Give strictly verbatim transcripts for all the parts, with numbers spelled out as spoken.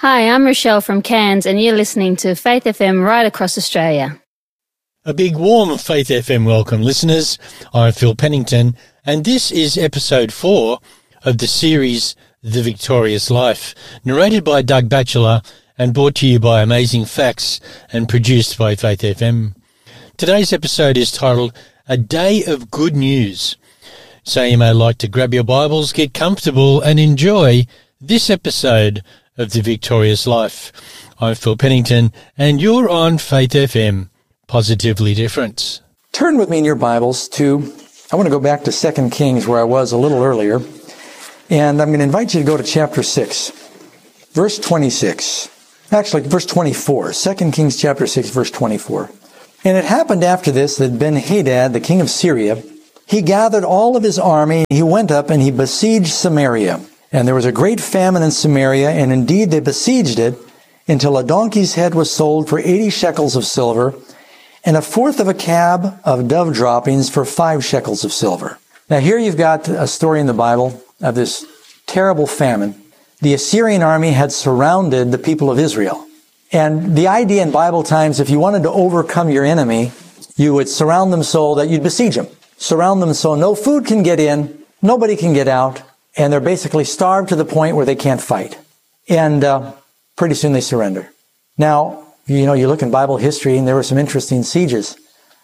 Hi, I'm Rochelle from Cairns, and you're listening to Faith F M right across Australia. A big warm Faith F M welcome, listeners. I'm Phil Pennington, and this is episode four of the series The Victorious Life, narrated by Doug Batchelor and brought to you by Amazing Facts and produced by Faith F M. Today's episode is titled A Day of Good News. So you may like to grab your Bibles, get comfortable and enjoy this episode of The Victorious Life. I'm Phil Pennington and you're on Faith F M. Positively different. Turn with me in your Bibles to, I want to go back to Second Kings where I was a little earlier, and I'm going to invite you to go to chapter six, verse twenty-six. Actually, verse twenty-four. Second Kings chapter six, verse twenty-four. And it happened after this that Ben-Hadad, the king of Syria, he gathered all of his army, he went up and he besieged Samaria. And there was a great famine in Samaria, and indeed they besieged it until a donkey's head was sold for eighty shekels of silver, and a fourth of a cab of dove droppings for five shekels of silver. Now here you've got a story in the Bible of this terrible famine. The Assyrian army had surrounded the people of Israel. And the idea in Bible times, if you wanted to overcome your enemy, you would surround them so that you'd besiege them. Surround them so no food can get in, nobody can get out, and they're basically starved to the point where they can't fight. And uh, pretty soon they surrender. Now, you know, you look in Bible history, and there were some interesting sieges.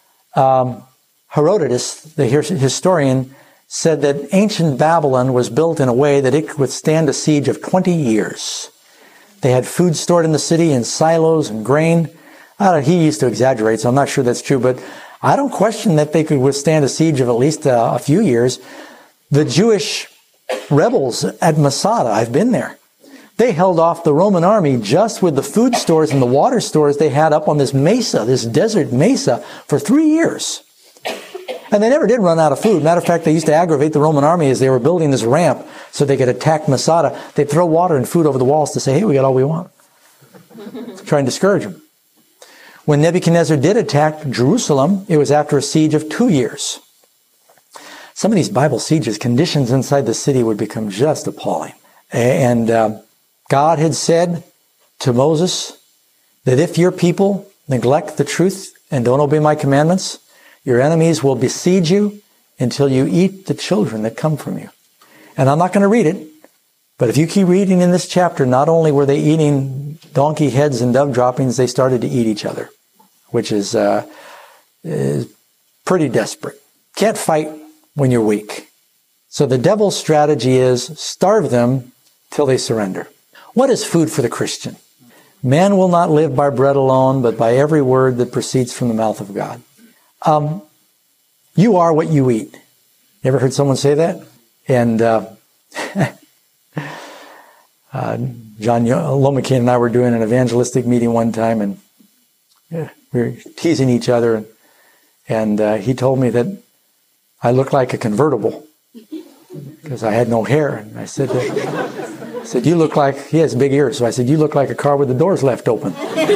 Um, Herodotus, the historian, said that ancient Babylon was built in a way that it could withstand a siege of twenty years. They had food stored in the city in silos and grain. I don't, he used to exaggerate, so I'm not sure that's true, but I don't question that they could withstand a siege of at least uh, a few years. The Jewish rebels at Masada, I've been there. They held off the Roman army just with the food stores and the water stores they had up on this mesa, this desert mesa, for three years. And they never did run out of food. Matter of fact, they used to aggravate the Roman army as they were building this ramp so they could attack Masada. They'd throw water and food over the walls to say, hey, we got all we want. Try and discourage them. When Nebuchadnezzar did attack Jerusalem, it was after a siege of two years. Some of these Bible sieges, conditions inside the city would become just appalling. And uh, God had said to Moses that if your people neglect the truth and don't obey my commandments, your enemies will besiege you until you eat the children that come from you. And I'm not going to read it, but if you keep reading in this chapter, not only were they eating donkey heads and dove droppings, they started to eat each other, which is, uh, is pretty desperate. Can't fight when you're weak. So the devil's strategy is starve them till they surrender. What is food for the Christian? Man will not live by bread alone, but by every word that proceeds from the mouth of God. Um, you are what you eat. You ever heard someone say that? And uh, uh, John Lomakin and I were doing an evangelistic meeting one time, and yeah, we were teasing each other, and, and uh, he told me that I looked like a convertible because I had no hair. And I said, that, I said, you look like, he has big ears, so I said, you look like a car with the doors left open.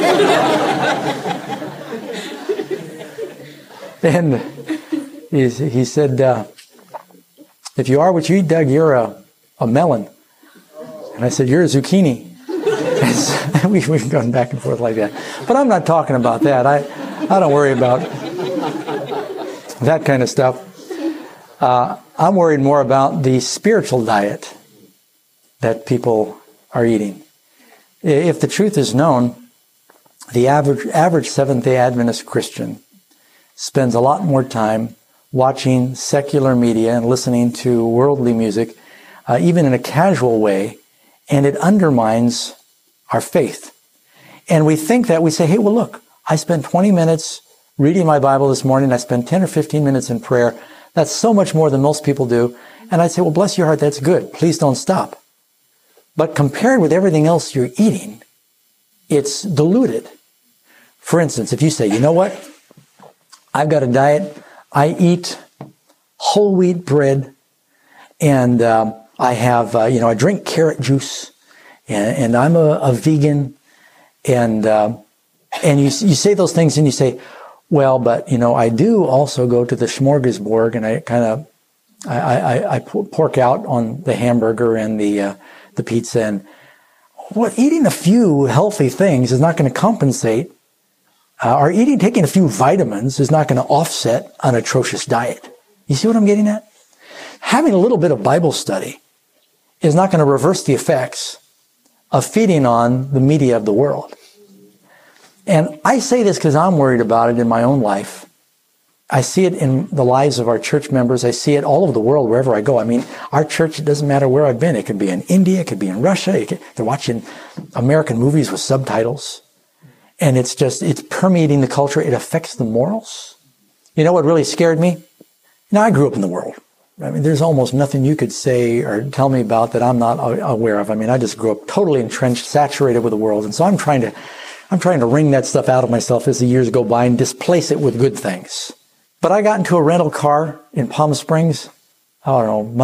And he, he said, uh, if you are what you eat, Doug, you're a, a melon. And I said, you're a zucchini. And we, we've gone back and forth like that. But I'm not talking about that. I, I don't worry about that kind of stuff. Uh, I'm worried more about the spiritual diet that people are eating. If the truth is known, the average, average Seventh-day Adventist Christian spends a lot more time watching secular media and listening to worldly music, uh, even in a casual way, and it undermines our faith. And we think that, we say, hey, well, look, I spent twenty minutes reading my Bible this morning, I spent ten or fifteen minutes in prayer. That's so much more than most people do. And I'd say, well, bless your heart, that's good. Please don't stop. But compared with everything else you're eating, it's diluted. For instance, if you say, you know what? I've got a diet. I eat whole wheat bread, and um, I have, uh, you know, I drink carrot juice, and, and I'm a, a vegan, and um, and you you say those things, and you say, well, but you know, I do also go to the smorgasbord, and I kind of I, I, I pork out on the hamburger and the uh, the pizza, and what eating a few healthy things is not going to compensate, uh, or eating, taking a few vitamins is not going to offset an atrocious diet. You see what I'm getting at? Having a little bit of Bible study is not going to reverse the effects of feeding on the media of the world. And I say this because I'm worried about it in my own life. I see it in the lives of our church members. I see it all over the world, wherever I go. I mean, our church, it doesn't matter where I've been. It could be in India. It could be in Russia. Could, they're watching American movies with subtitles. And it's just, it's permeating the culture. It affects the morals. You know what really scared me? Now, I grew up in the world. I mean, there's almost nothing you could say or tell me about that I'm not aware of. I mean, I just grew up totally entrenched, saturated with the world. And so I'm trying to, I'm trying to wring that stuff out of myself as the years go by and displace it with good things. But I got into a rental car in Palm Springs, I don't know,